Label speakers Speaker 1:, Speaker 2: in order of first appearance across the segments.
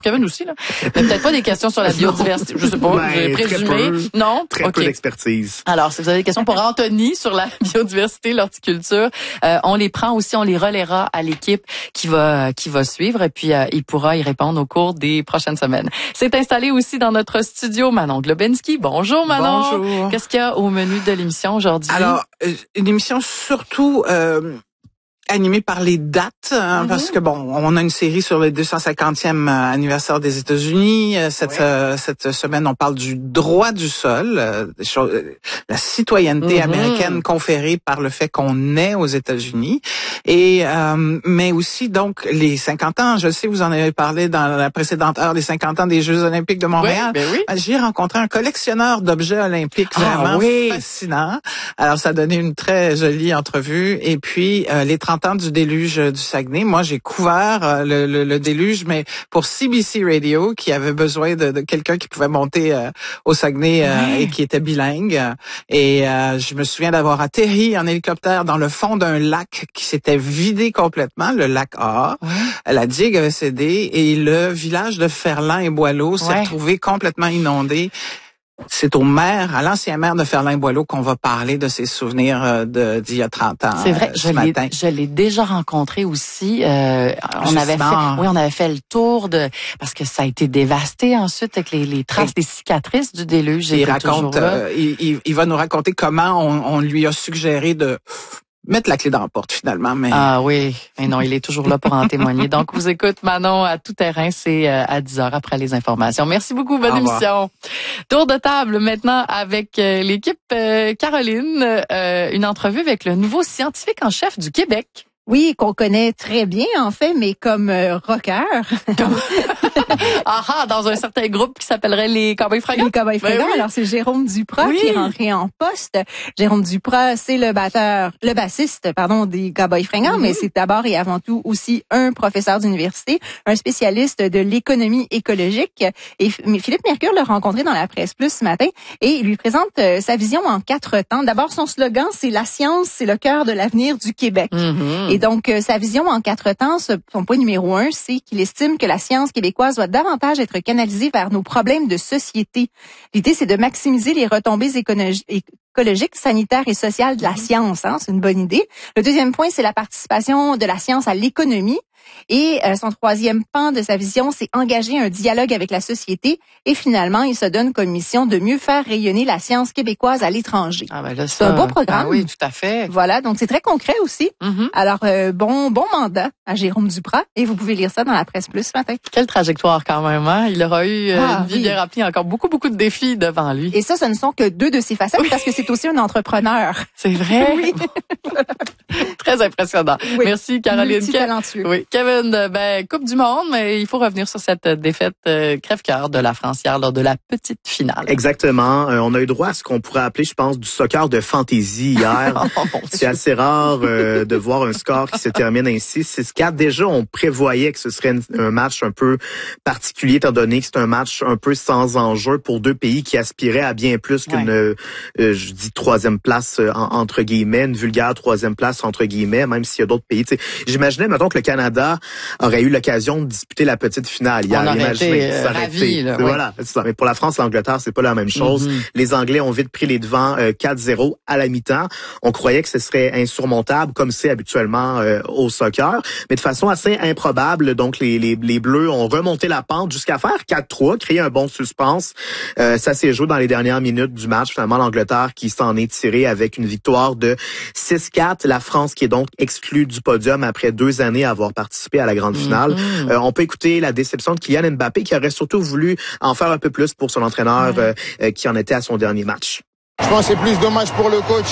Speaker 1: Kevin aussi, là. Mais peut-être pas des questions sur la biodiversité. Je sais pas, j'ai présumé. Non?
Speaker 2: Très peu d'expertise.
Speaker 1: Alors, si vous avez des questions pour Anthony sur la biodiversité, l'horticulture, on les prend aussi, on les relaiera à l'équipe qui va suivre et puis il pourra y répondre au cours des prochaines semaines. C'est installé aussi dans notre studio Manon Globinski. Bonjour Manon.
Speaker 3: Bonjour.
Speaker 1: Qu'est-ce qu'il y a au menu de l'émission aujourd'hui?
Speaker 3: Alors, une émission surtout animée par les dates, parce que on a une série sur le 250e anniversaire des États-Unis. Cette semaine, on parle du droit du sol, la citoyenneté américaine conférée par le fait qu'on est aux États-Unis, et mais aussi donc les 50 ans. Je sais, vous en avez parlé dans la précédente heure, les 50 ans des Jeux Olympiques de Montréal.
Speaker 1: Oui.
Speaker 3: J'ai rencontré un collectionneur d'objets olympiques vraiment fascinant. Alors, ça a donné une très jolie entrevue. Et puis, les 30 ans du déluge du Saguenay. Moi, j'ai couvert le déluge, mais pour CBC Radio, qui avait besoin de quelqu'un qui pouvait monter au Saguenay et qui était bilingue. Et je me souviens d'avoir atterri en hélicoptère dans le fond d'un lac qui s'était vidé complètement, le lac A. La digue avait cédé et le village de Ferland et Boileau s'est retrouvé complètement inondé. C'est à l'ancien maire de Ferland-Boileau qu'on va parler de ses souvenirs d'il y a 30 ans.
Speaker 1: C'est vrai,
Speaker 3: matin.
Speaker 1: Je l'ai déjà rencontré aussi. On avait fait le tour parce que ça a été dévasté ensuite avec les traces des cicatrices du déluge.
Speaker 3: Il raconte, il va nous raconter comment on lui a suggéré de mettre la clé dans la porte, finalement. Mais...
Speaker 1: Ah oui, mais non, il est toujours là pour en témoigner. Donc, vous écoute Manon à tout terrain, c'est à 10h après les informations. Merci beaucoup, bonne émission. Tour de table maintenant avec l'équipe Caroline, une entrevue avec le nouveau scientifique en chef du Québec.
Speaker 4: Oui, qu'on connaît très bien, en fait, mais comme rocker.
Speaker 1: Dans un certain groupe qui s'appellerait les Cowboys Fringants.
Speaker 4: Les Cowboys Fringants. Alors, c'est Jérôme Duprat qui est rentré en poste. Jérôme Duprat, c'est le bassiste, des Cowboys Fringants, mais c'est d'abord et avant tout aussi un professeur d'université, un spécialiste de l'économie écologique. Et Philippe Mercure l'a rencontré dans la Presse Plus ce matin et il lui présente sa vision en 4 temps. D'abord, son slogan, c'est « La science, c'est le cœur de l'avenir du Québec ». Et donc, sa vision en 4 temps, son point numéro 1, c'est qu'il estime que la science québécoise doit davantage être canalisée vers nos problèmes de société. L'idée, c'est de maximiser les retombées écologiques, sanitaires et sociales de la science. C'est une bonne idée. Le deuxième point, c'est la participation de la science à l'économie. Et son troisième pan de sa vision, c'est engager un dialogue avec la société. Et finalement, il se donne comme mission de mieux faire rayonner la science québécoise à l'étranger. C'est un beau programme.
Speaker 1: Ah oui, tout à fait.
Speaker 4: Voilà, donc c'est très concret aussi. Alors, bon mandat à Jérôme Duprat. Et vous pouvez lire ça dans la Presse Plus ce matin.
Speaker 1: Quelle trajectoire quand même, hein? Il aura eu une vie bien remplie, encore beaucoup de défis devant lui.
Speaker 4: Et ça, ce ne sont que 2 de ses facettes parce que c'est aussi un entrepreneur.
Speaker 1: C'est vrai?
Speaker 4: Oui.
Speaker 1: Très impressionnant.
Speaker 4: Oui.
Speaker 1: Merci, Caroline.
Speaker 4: Multi-talentueux.
Speaker 1: Oui. Kevin, Coupe du Monde, mais il faut revenir sur cette défaite crève-cœur de la France hier lors de la petite finale.
Speaker 2: Exactement. On a eu droit à ce qu'on pourrait appeler, je pense, du soccer de fantaisie hier. C'est assez rare de voir un score qui se termine ainsi. 6-4. Déjà, on prévoyait que ce serait un match un peu particulier, étant donné que c'est un match un peu sans enjeu pour 2 pays qui aspiraient à bien plus qu'une, je dis 3e place entre guillemets, une vulgaire 3e place entre guillemets, même s'il y a d'autres pays. T'sais, j'imaginais, mettons, que le Canada aurait eu l'occasion de disputer la petite finale hier.
Speaker 1: On aurait été ravis, là,
Speaker 2: voilà, c'est ça. Mais pour la France, l'Angleterre, c'est pas la même chose. Les Anglais ont vite pris les devants 4-0 à la mi-temps. On croyait que ce serait insurmontable, comme c'est habituellement au soccer, mais de façon assez improbable. Donc, les Bleus ont remonté la pente jusqu'à faire 4-3, créer un bon suspense. Ça s'est joué dans les dernières minutes du match. Finalement, l'Angleterre qui s'en est tirée avec une victoire de 6-4. La France qui est donc exclue du podium après 2 années à avoir participé à la grande finale. On peut écouter la déception de Kylian Mbappé qui aurait surtout voulu en faire un peu plus pour son entraîneur qui en était à son dernier match.
Speaker 5: Je pense que c'est plus dommage pour le coach.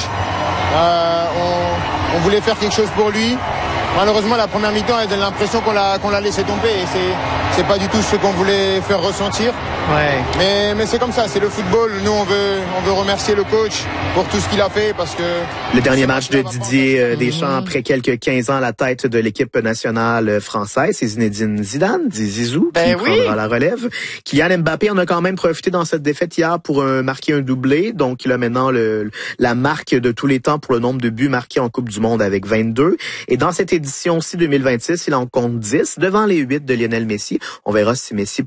Speaker 5: On voulait faire quelque chose pour lui. Malheureusement, la première mi-temps, elle donne l'impression qu'on l'a laissé tomber. Et c'est pas du tout ce qu'on voulait faire ressentir. Mais c'est comme ça, c'est le football. Nous, on veut remercier le coach pour tout ce qu'il a fait parce que...
Speaker 2: Le dernier match de Didier Deschamps après quelques 15 ans à la tête de l'équipe nationale française, c'est Zinedine Zidane, dit Zizou, qui prendra la relève. Kylian Mbappé en a quand même profité dans cette défaite hier pour marquer un doublé. Donc, il a maintenant la marque de tous les temps pour le nombre de buts marqués en Coupe du Monde avec 22. Et dans cette édition aussi 2026, il en compte 10 devant les 8 de Lionel Messi. On verra si Messi